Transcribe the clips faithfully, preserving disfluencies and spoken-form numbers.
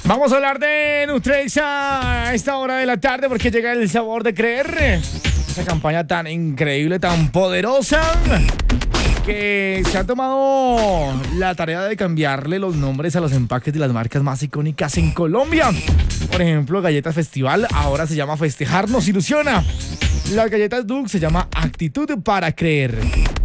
Vamos a hablar de Nutresa a esta hora de la tarde porque llega el sabor de creer. Esa campaña tan increíble, tan poderosa, que se ha tomado la tarea de cambiarle los nombres a los empaques de las marcas más icónicas en Colombia. Por ejemplo, Galletas Festival ahora se llama Festejar nos ilusiona. Las galletas Duke se llama Actitud para creer.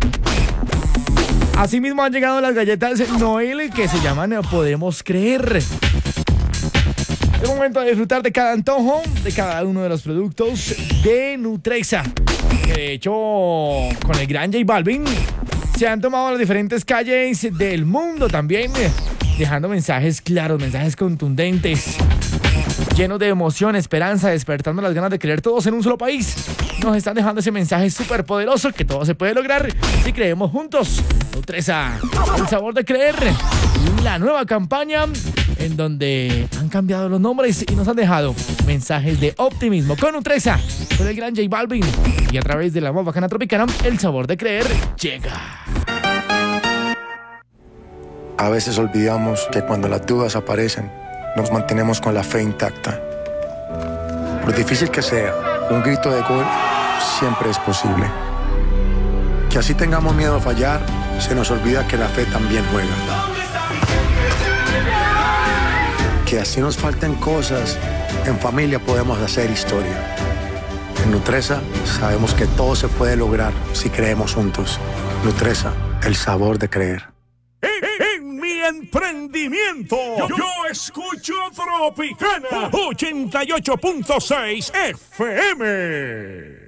Asimismo han llegado las galletas Noel que se llaman Podemos creer. Es momento de disfrutar de cada antojo, de cada uno de los productos de Nutresa. Que de hecho, con el gran J Balvin, se han tomado las diferentes calles del mundo también, dejando mensajes claros, mensajes contundentes, llenos de emoción, esperanza, despertando las ganas de creer todos en un solo país. Nos están dejando ese mensaje súper poderoso que todo se puede lograr si creemos juntos. Nutresa, el sabor de creer, la nueva campaña en donde han cambiado los nombres y nos han dejado mensajes de optimismo. Con Nutresa, con el gran J Balvin y a través de la más bacana tropicana, el sabor de creer llega. A veces olvidamos que cuando las dudas aparecen, nos mantenemos con la fe intacta. Por difícil que sea, un grito de gol siempre es posible. Que así tengamos miedo a fallar, se nos olvida que la fe también juega. Que así nos falten cosas, en familia podemos hacer historia. En Nutresa sabemos que todo se puede lograr si creemos juntos. Nutresa, el sabor de creer. En mi emprendimiento, yo, yo escucho Tropicana ochenta y ocho punto seis F M.